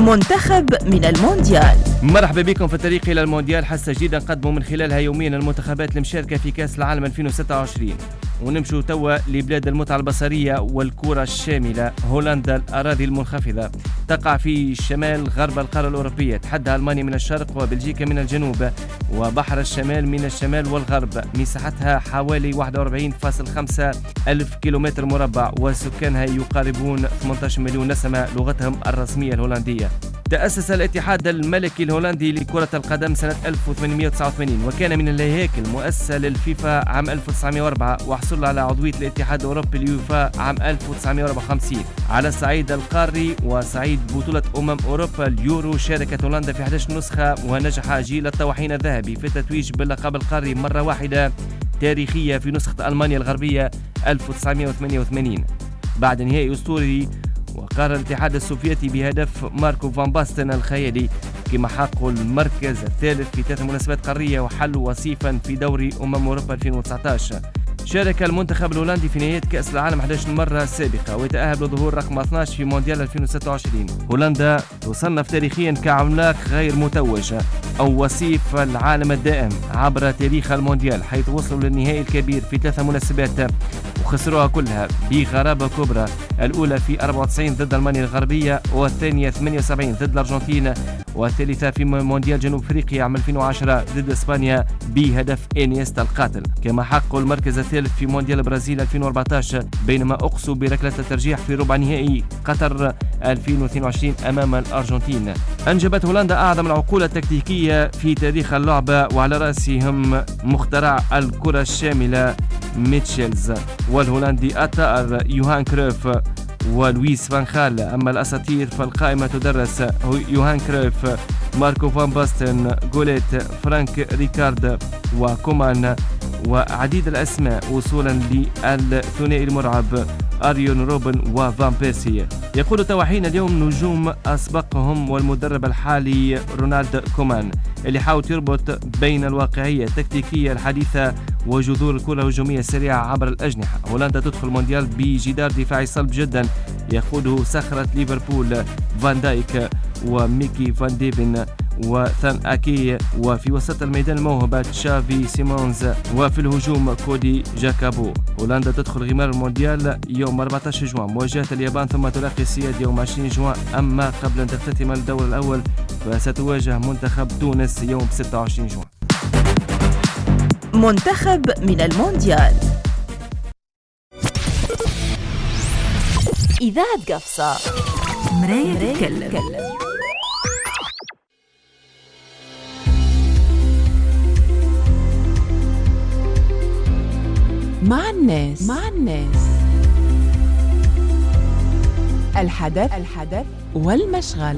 منتخب من المونديال. مرحبا بكم في الطريق إلى المونديال، حصة جديدة نقدموا من خلالها يوميا المنتخبات المشاركة في كأس العالم 2026. ونمشوا توا لبلاد المتعة البصرية والكرة الشاملة. هولندا الأراضي المنخفضة تقع في شمال غرب القارة الأوروبية، تحدها ألمانيا من الشرق وبلجيكا من الجنوب وبحر الشمال من الشمال والغرب. مساحتها حوالي 41.5 ألف كيلومتر مربع وسكانها يقاربون 18 مليون نسمة، لغتهم الرسمية الهولندية. تأسس الاتحاد الملكي الهولندي لكرة القدم سنة 1889 وكان من الهياكل المؤسسة للفيفا عام 1904، وحصل على عضوية الاتحاد الأوروبي اليوفا عام 1954. على الصعيد القاري وصعيد بطولة أوروبا اليورو شاركت هولندا في 11 نسخة، ونجح جيل الطواحين الذهبي في التتويج باللقب القاري مرة واحدة تاريخية في نسخة ألمانيا الغربية 1988 بعد نهائي أسطوري وقار الاتحاد السوفيتي بهدف ماركو فان باستن الخيالي، كما حققوا المركز الثالث في 3 مناسبات قارية وحلوا وصيفا في دوري أوروبا 2019. شارك المنتخب الهولندي في نهاية كأس العالم 11 مرة سابقة ويتأهل لظهور رقم 12 في مونديال 2026. هولندا تصنف تاريخيا كعملاق غير متوج أو وصيف العالم الدائم عبر تاريخ المونديال، حيث وصلوا للنهائي الكبير في 3 مناسبات وخسروها كلها بغرابة كبرى، الأولى في 94 ضد ألمانيا الغربية، والثانية 78 ضد الأرجنتين، والثالثة في مونديال جنوب أفريقيا عام 2010 ضد إسبانيا بهدف إنيستا القاتل. كما حققوا المركز الثالث في مونديال البرازيل 2014 بينما أقصوا بركلة الترجيح في ربع نهائي قطر 2022 أمام الأرجنتين. أنجبت هولندا أعظم العقول التكتيكية في تاريخ اللعبة، وعلى رأسهم مخترع الكرة الشاملة ميتشيلز، والهولندي الطائر يوهان كرويف ولويس فان خال. أما الأساطير فالقائمة تدرس يوهان كرويف، ماركو فان باستن، جوليت، فرانك ريكارد وكومان، وعديد الأسماء وصولا للثنائي المرعب أريون روبن وفان بيرسي. يقول طواحين اليوم نجوم أسبقهم والمدرب الحالي رونالد كومان، اللي حاول يربط بين الواقعية التكتيكية الحديثة وجذور الكرة الهجومية السريعة عبر الأجنحة. هولندا تدخل المونديال بجدار دفاعي صلب جدا يقوده صخرة ليفربول فان دايك وميكي فان ديفن وثان أكي، وفي وسط الميدان الموهبة تشافي سيمونز، وفي الهجوم كودي جاكابو. هولندا تدخل غمار المونديال يوم 14 جوان مواجهة اليابان، ثم تلاقي السياد يوم 20 جوان. أما قبل أن تختتم الدور الأول فستواجه منتخب تونس يوم 26 جوان. منتخب من المونديال. إذاعة قفصة مراية تتكلم. مع الناس الحدث والمشغل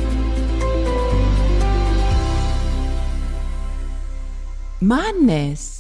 مع الناس.